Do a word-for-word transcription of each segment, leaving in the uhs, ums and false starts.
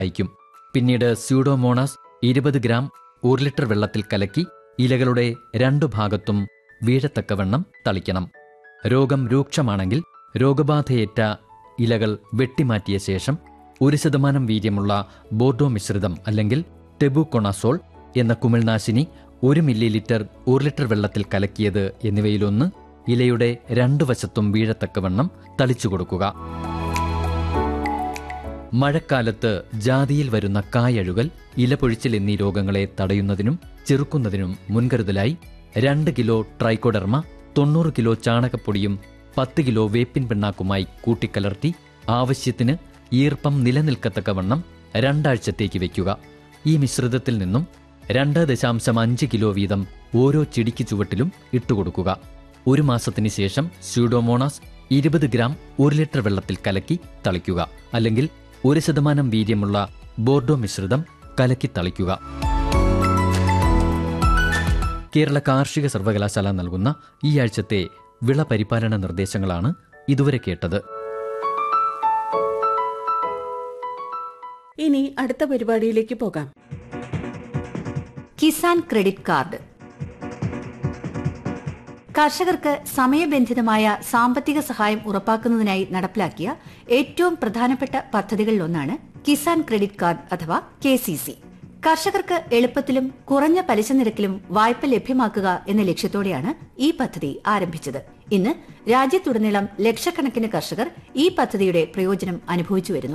അയക്കും. പിന്നീട് സ്യൂഡോമോണാസ് ഇരുപത് ഗ്രാം ഒരു ലിറ്റർ വെള്ളത്തിൽ കലക്കി ഇലകളുടെ രണ്ടു ഭാഗത്തും വീഴത്തക്കവണ്ണം തളിക്കണം. രോഗം രൂക്ഷമാണെങ്കിൽ രോഗബാധയേറ്റ ഇലകൾ വെട്ടിമാറ്റിയ ശേഷം ഒരു ശതമാനം വീര്യമുള്ള ബോർഡോ മിശ്രിതം അല്ലെങ്കിൽ ടെബുകൊണസോൾ എന്ന കുമിൾനാശിനി ഒരു മില്ലി ലിറ്റർ ഒരു ലിറ്റർ വെള്ളത്തിൽ കലക്കിയത് എന്നിവയിലൊന്ന് ഇലയുടെ രണ്ടു വശത്തും വീഴത്തക്കവണ്ണം തളിച്ചു കൊടുക്കുക. മഴക്കാലത്ത് ജാതിയിൽ വരുന്ന കായഴുകൽ, ഇലപൊഴിച്ചിൽ എന്നീ രോഗങ്ങളെ തടയുന്നതിനും ചെറുക്കുന്നതിനും മുൻകരുതലായി രണ്ട് കിലോ ട്രൈക്കോഡെർമ തൊണ്ണൂറ് കിലോ ചാണകപ്പൊടിയും പത്ത് കിലോ വേപ്പിൻ പിണ്ണാക്കുമായി കൂട്ടിക്കലർത്തി ആവശ്യത്തിന് ഈർപ്പം നിലനിൽക്കത്തക്കവണ്ണം രണ്ടാഴ്ചത്തേക്ക് വയ്ക്കുക. ഈ മിശ്രിതത്തിൽ നിന്നും രണ്ട് ദശാംശം അഞ്ച് കിലോ വീതം ഓരോ ചെടിക്ക് ചുവട്ടിലും ഇട്ടുകൊടുക്കുക. ഒരു മാസത്തിന് ശേഷം സ്യൂഡോമോണാസ് ഇരുപത് ഗ്രാം ഒരു ലിറ്റർ വെള്ളത്തിൽ കലക്കി തളിക്കുക. അല്ലെങ്കിൽ ഒരു ശതമാനം വീര്യമുള്ള ബോർഡോ മിശ്രിതം കലക്കി തളിക്കുക. കേരള കാർഷിക സർവകലാശാല നൽകുന്ന ഈ ആഴ്ചത്തെ വിള പരിപാലന നിർദ്ദേശങ്ങളാണ് ഇതുവരെ കേട്ടത്. ഇനി അടുത്ത പരിപാടിയിലേക്ക് പോകാം. Kisan credit card. കർഷകർക്ക് സമയബന്ധിതമായ സാമ്പത്തിക സഹായം ഉറപ്പാക്കുന്നതിനായി നടപ്പിലാക്കിയ ഏറ്റവും പ്രധാനപ്പെട്ട പദ്ധതികളിലൊന്നാണ് കിസാൻ ക്രെഡിറ്റ് കാർഡ് അഥവാ കെ സി സി. കർഷകർക്ക് എളുപ്പത്തിലും കുറഞ്ഞ പലിശ നിരക്കിലും വായ്പ ലഭ്യമാക്കുക എന്ന ലക്ഷ്യത്തോടെയാണ് ഈ പദ്ധതി ആരംഭിച്ചത്. ഇന്ന് രാജ്യത്തുടനീളം ലക്ഷക്കണക്കിന് കർഷകർ ഈ പദ്ധതിയുടെ പ്രയോജനം അനുഭവിച്ചു വരുന്നു.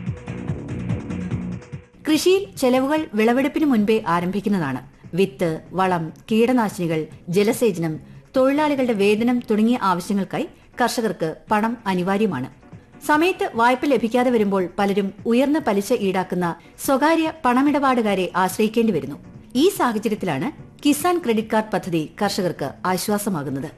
കൃഷിയിൽ ചെലവുകൾ വിളവെടുപ്പിന് മുൻപേ ആരംഭിക്കുന്നതാണ്. വിത്ത്, വളം, കീടനാശിനികൾ, ജലസേചനം, തൊഴിലാളികളുടെ വേതനം തുടങ്ങിയ ആവശ്യങ്ങൾക്കായി കർഷകർക്ക് പണം അനിവാര്യമാണ്. സമയത്ത് വായ്പ ലഭിക്കാതെ വരുമ്പോൾ പലരും ഉയർന്ന പലിശ ഈടാക്കുന്ന സ്വകാര്യ പണമിടപാടുകാരെ ആശ്രയിക്കേണ്ടി വരുന്നു. ഈ സാഹചര്യത്തിലാണ് കിസാൻ ക്രെഡിറ്റ് കാർഡ് പദ്ധതി കർഷകർക്ക് ആശ്വാസമാകുന്നത്.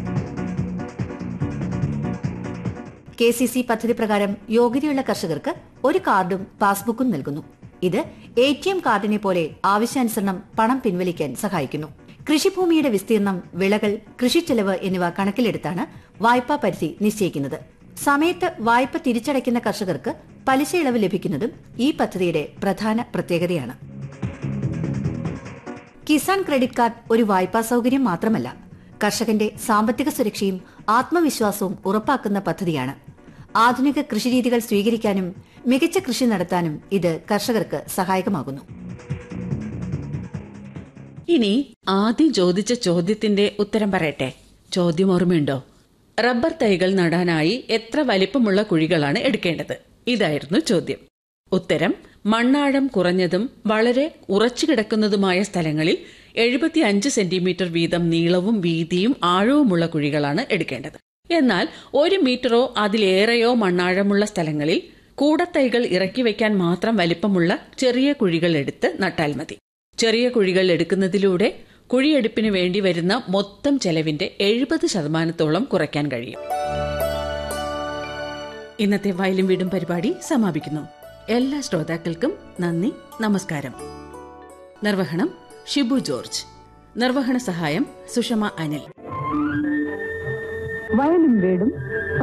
കെ സി സി പദ്ധതി പ്രകാരം യോഗ്യതയുള്ള കർഷകർക്ക് ഒരു കാർഡും പാസ്ബുക്കും നൽകുന്നു. ഇത് എ ടി എം കാർഡിനെ പോലെ ആവശ്യാനുസരണം പണം പിൻവലിക്കാൻ സഹായിക്കുന്നു. കൃഷിഭൂമിയുടെ വിസ്തീർണം, വിളകൾ, കൃഷിച്ചെലവ് എന്നിവ കണക്കിലെടുത്താണ് വായ്പാ പരിധി നിശ്ചയിക്കുന്നത്. സമയത്ത് വായ്പ തിരിച്ചടയ്ക്കുന്ന കർഷകർക്ക് പലിശ ഇളവ് ലഭിക്കുന്നതും ഈ പദ്ധതിയുടെ പ്രധാന പ്രത്യേകതയാണ്. കിസാൻ ക്രെഡിറ്റ് കാർഡ് ഒരു വായ്പാ സൗകര്യം മാത്രമല്ല, കർഷകന്റെ സാമ്പത്തിക സുരക്ഷയും ആത്മവിശ്വാസവും ഉറപ്പാക്കുന്ന പദ്ധതിയാണ്. ആധുനിക കൃഷിരീതികൾ സ്വീകരിക്കാനും മികച്ച കൃഷി നടത്താനും ഇത് കർഷകർക്ക് സഹായകമാകുന്നു. ഇനി ആദ്യം ചോദിച്ച ചോദ്യത്തിന്റെ ഉത്തരം പറയട്ടെ. ചോദ്യം ഓർമ്മയുണ്ടോ? റബ്ബർ തൈകൾ നടാനായി എത്ര വലിപ്പമുള്ള കുഴികളാണ് എടുക്കേണ്ടത്? ഇതായിരുന്നു ചോദ്യം. ഉത്തരം: മണ്ണാഴം കുറഞ്ഞതും വളരെ ഉറച്ചു കിടക്കുന്നതുമായ സ്ഥലങ്ങളിൽ എഴുപത്തി അഞ്ച് സെന്റിമീറ്റർ വീതം നീളവും വീതിയും ആഴവുമുള്ള കുഴികളാണ് എടുക്കേണ്ടത്. എന്നാൽ ഒരു മീറ്ററോ അതിലേറെയോ മണ്ണാഴമുള്ള സ്ഥലങ്ങളിൽ കൂടത്തൈകൾ ഇറക്കി വയ്ക്കാൻ മാത്രം വലിപ്പമുള്ള ചെറിയ കുഴികൾ എടുത്ത് നട്ടാൽ മതി. ചെറിയ കുഴികൾ എടുക്കുന്നതിലൂടെ കുഴിയെടുപ്പിന് വേണ്ടി വരുന്ന മൊത്തം ചെലവിന്റെ എഴുപത് ശതമാനത്തോളം കുറയ്ക്കാൻ കഴിയും. ഇന്നത്തെ വയലും വീടും പരിപാടി സമാപിക്കുന്നു. എല്ലാ ശ്രോതാക്കൾക്കും നന്ദി, നമസ്കാരം. നിർവഹണം ഷിബു ജോർജ്. നിർവഹണ സഹായം സുഷമ അനിൽ. വയലും വീടും